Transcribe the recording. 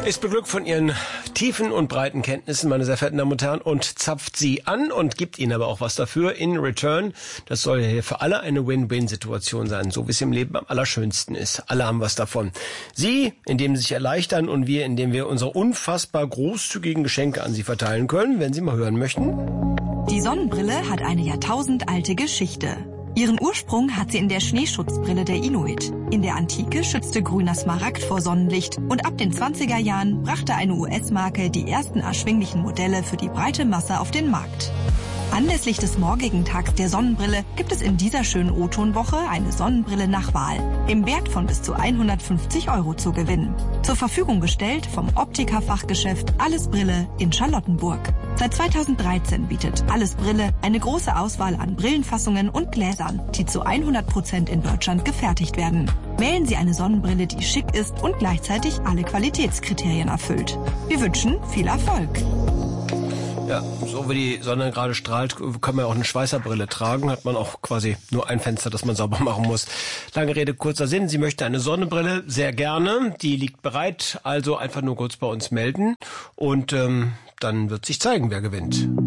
Ist beglückt von ihren tiefen und breiten Kenntnissen, meine sehr verehrten Damen und Herren, und zapft sie an und gibt ihnen aber auch was dafür in return. Das soll ja hier für alle eine Win-Win-Situation sein, so wie es im Leben am allerschönsten ist. Alle haben was davon. Sie, indem sie sich erleichtern, und wir, indem wir unsere unfassbar großzügigen Geschenke an sie verteilen können, wenn Sie mal hören möchten. Die Sonnenbrille hat eine jahrtausendalte Geschichte. Ihren Ursprung hat sie in der Schneeschutzbrille der Inuit. In der Antike schützte grüner Smaragd vor Sonnenlicht und ab den 20er Jahren brachte eine US-Marke die ersten erschwinglichen Modelle für die breite Masse auf den Markt. Anlässlich des morgigen Tags der Sonnenbrille gibt es in dieser schönen O-Ton-Woche eine Sonnenbrille nach Wahl im Wert von bis zu 150 € zu gewinnen. Zur Verfügung gestellt vom Optikerfachgeschäft Alles Brille in Charlottenburg. Seit 2013 bietet Alles Brille eine große Auswahl an Brillenfassungen und Gläsern, die zu 100% in Deutschland gefertigt werden. Wählen Sie eine Sonnenbrille, die schick ist und gleichzeitig alle Qualitätskriterien erfüllt. Wir wünschen viel Erfolg. Ja, so wie die Sonne gerade strahlt, kann man auch eine Schweißerbrille tragen. Hat man auch quasi nur ein Fenster, das man sauber machen muss. Lange Rede, kurzer Sinn. Sie möchte eine Sonnenbrille, sehr gerne. Die liegt bereit, also einfach nur kurz bei uns melden. Und dann wird sich zeigen, wer gewinnt.